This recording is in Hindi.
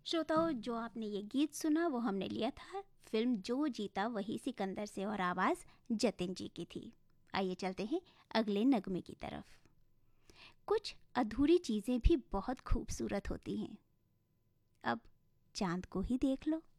श्रोताओं, जो आपने ये गीत सुना वो हमने लिया था फिल्म जो जीता वही सिकंदर से, और आवाज़ जतिन जी की थी। आइए चलते हैं अगले नगमे की तरफ। कुछ अधूरी चीज़ें भी बहुत खूबसूरत होती हैं। अब चांद को ही देख लो।